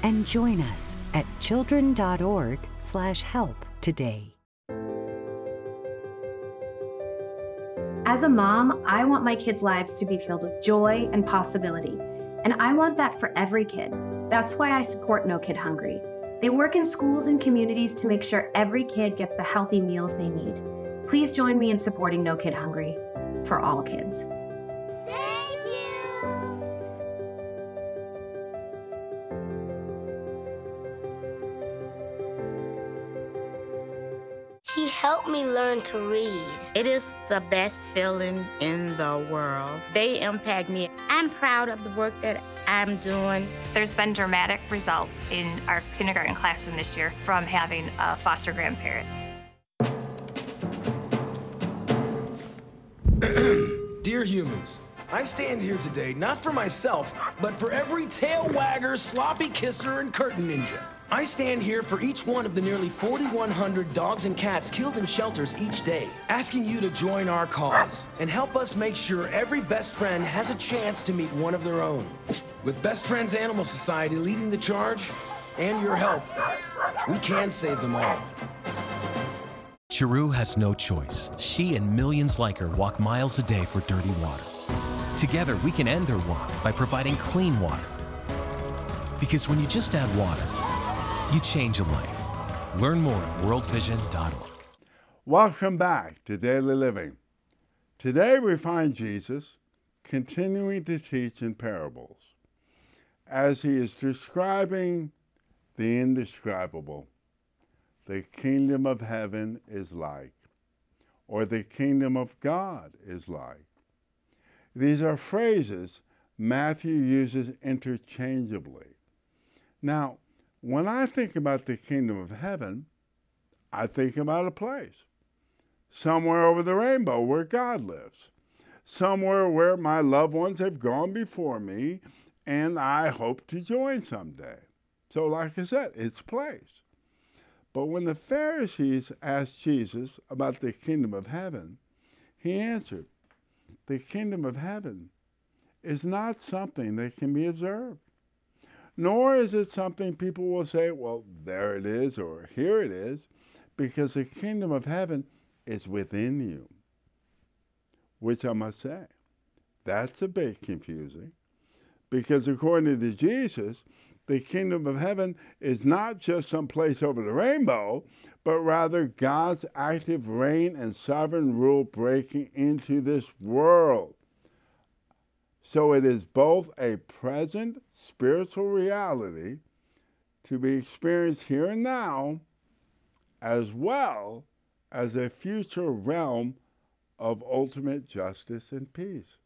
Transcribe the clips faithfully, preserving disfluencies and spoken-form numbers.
and join us at children.org slash help today. As a mom, I want my kids' lives to be filled with joy and possibility, and I want that for every kid. That's why I support No Kid Hungry. They work in schools and communities to make sure every kid gets the healthy meals they need. Please join me in supporting No Kid Hungry for all kids. Thank you! He helped me learn to read. It is the best feeling in the world. They impact me. I'm proud of the work that I'm doing. There's been dramatic results in our kindergarten classroom this year from having a foster grandparent. Dear humans, I stand here today not for myself, but for every tail wagger, sloppy kisser, and curtain ninja. I stand here for each one of the nearly forty-one hundred dogs and cats killed in shelters each day, asking you to join our cause and help us make sure every best friend has a chance to meet one of their own. With Best Friends Animal Society leading the charge, and your help, we can save them all. Chiru has no choice. She and millions like her walk miles a day for dirty water. Together, we can end their walk by providing clean water. Because when you just add water, you change a life. Learn more at world vision dot org. Welcome back to Daily Living. Today we find Jesus continuing to teach in parables as he is describing the indescribable. The kingdom of heaven is like, or the kingdom of God is like. These are phrases Matthew uses interchangeably. Now, when I think about the kingdom of heaven, I think about a place, somewhere over the rainbow where God lives, somewhere where my loved ones have gone before me and I hope to join someday. So like I said, it's a place. But when the Pharisees asked Jesus about the kingdom of heaven, he answered, the kingdom of heaven is not something that can be observed. Nor is it something people will say, well, there it is, or here it is, because the kingdom of heaven is within you. Which I must say, that's a bit confusing, because according to Jesus, the kingdom of heaven is not just some place over the rainbow, but rather God's active reign and sovereign rule breaking into this world. So it is both a present spiritual reality to be experienced here and now, as well as a future realm of ultimate justice and peace.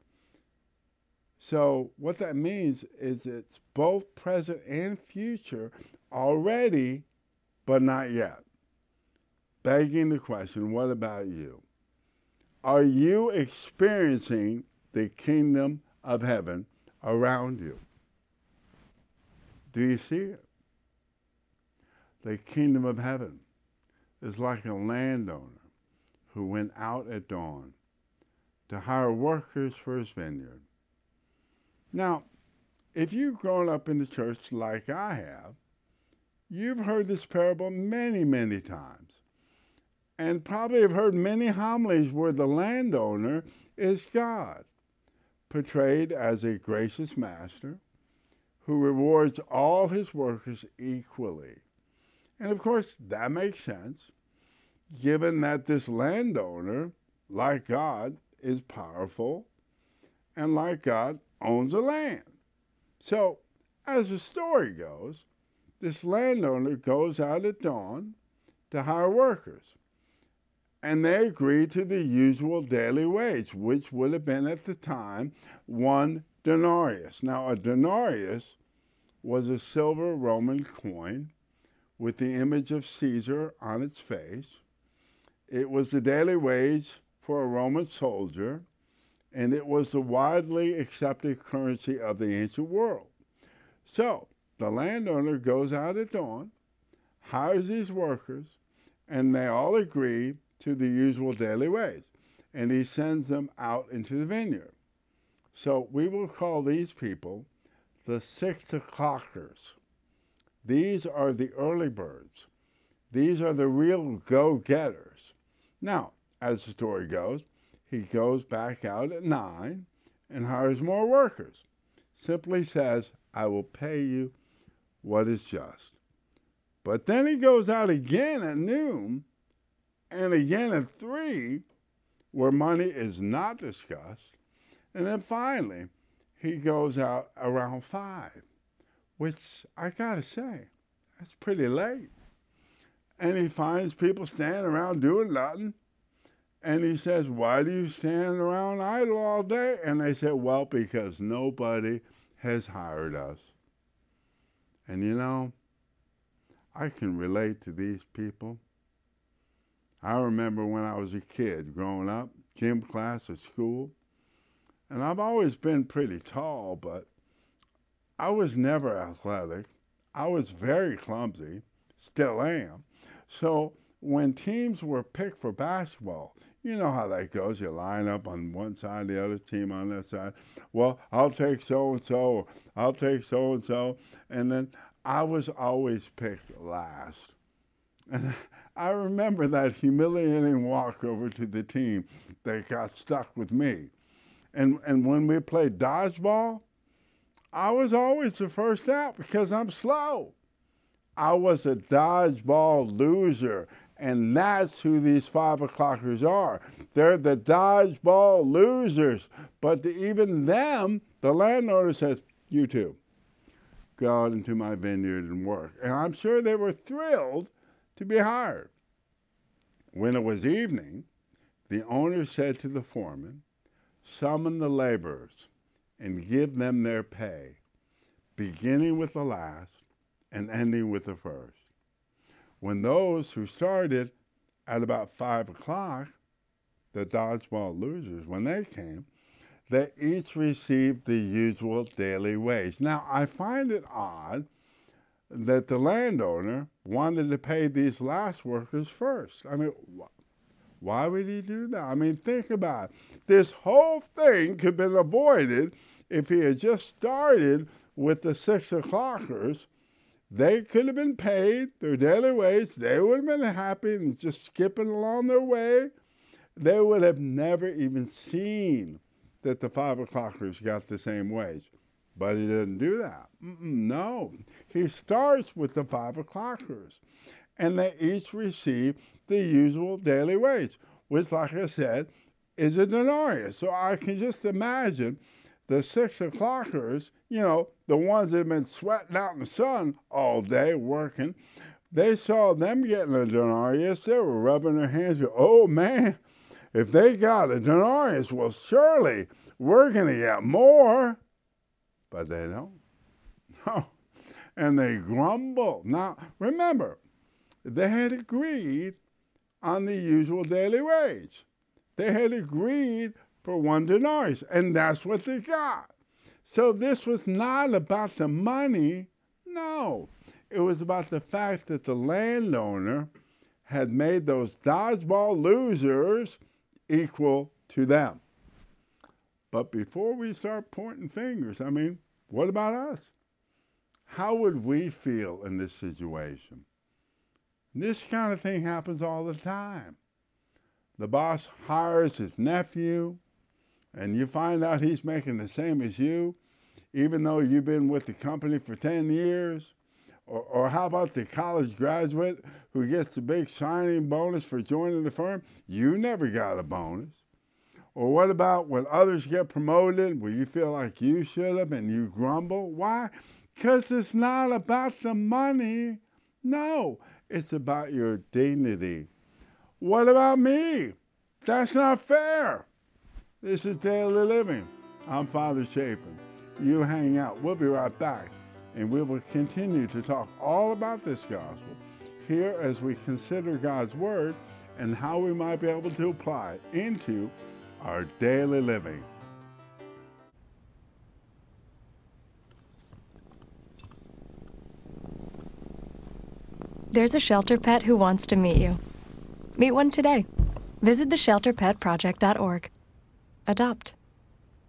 So what that means is it's both present and future already, but not yet. Begging the question, what about you? Are you experiencing the kingdom of heaven around you? Do you see it? The kingdom of heaven is like a landowner who went out at dawn to hire workers for his vineyard. Now, if you've grown up in the church like I have, you've heard this parable many, many times, and probably have heard many homilies where the landowner is God, portrayed as a gracious master who rewards all his workers equally. And of course, that makes sense, given that this landowner, like God, is powerful, and like God, owns the land. So, as the story goes, this landowner goes out at dawn to hire workers, and they agree to the usual daily wage, which would have been at the time one denarius. Now, a denarius was a silver Roman coin with the image of Caesar on its face. It was the daily wage for a Roman soldier, and it was the widely accepted currency of the ancient world. So the landowner goes out at dawn, hires these workers, and they all agree to the usual daily wage, and he sends them out into the vineyard. So we will call these people the six o'clockers. These are the early birds. These are the real go-getters. Now, as the story goes, he goes back out at nine and hires more workers. Simply says, I will pay you what is just. But then he goes out again at noon and again at three, where money is not discussed. And then finally, he goes out around five, which I gotta say, that's pretty late. And he finds people standing around doing nothing. And he says, why do you stand around idle all day? And they said, well, because nobody has hired us. And you know, I can relate to these people. I remember when I was a kid growing up, gym class at school, and I've always been pretty tall, but I was never athletic. I was very clumsy, still am. So when teams were picked for basketball, you know how that goes. You line up on one side, the other team on that side. Well, I'll take so-and-so, I'll take so-and-so. And then I was always picked last. And I remember that humiliating walk over to the team that got stuck with me. And, and when we played dodgeball, I was always the first out because I'm slow. I was a dodgeball loser. And that's who these five o'clockers are. They're the dodgeball losers. But the, even them, the landowner says, you two, go out into my vineyard and work. And I'm sure they were thrilled to be hired. When it was evening, the owner said to the foreman, summon the laborers and give them their pay, beginning with the last and ending with the first. When those who started at about five o'clock, the dodgeball losers, when they came, they each received the usual daily wage. Now, I find it odd that the landowner wanted to pay these last workers first. I mean, wh why would he do that? I mean, think about it. This whole thing could have been avoided if he had just started with the six o'clockers. They could have been paid their daily wage. They would have been happy and just skipping along their way. They would have never even seen that the five o'clockers got the same wage. But he didn't do that. Mm-mm, no. He starts with the five o'clockers. And they each receive the usual daily wage, which, like I said, is a denarius. So I can just imagine the six o'clockers, you know, the ones that have been sweating out in the sun all day working, they saw them getting a denarius. They were rubbing their hands, going, oh man, if they got a denarius, well, surely we're going to get more. But they don't. No. And they grumble. Now, remember, they had agreed on the usual daily wage. They had agreed for one denarius, and that's what they got. So this was not about the money, no. It was about the fact that the landowner had made those dodgeball losers equal to them. But before we start pointing fingers, I mean, what about us? How would we feel in this situation? This kind of thing happens all the time. The boss hires his nephew, and you find out he's making the same as you, even though you've been with the company for ten years. Or, or how about the college graduate who gets the big signing bonus for joining the firm? You never got a bonus. Or what about when others get promoted where you feel like you should have and you grumble? Why? Because it's not about the money. No, it's about your dignity. What about me? That's not fair. This is Daily Living. I'm Father Chapin. You hang out. We'll be right back. And we will continue to talk all about this gospel here as we consider God's Word and how we might be able to apply it into our daily living. There's a shelter pet who wants to meet you. Meet one today. Visit the shelter pet project dot org. Adopt.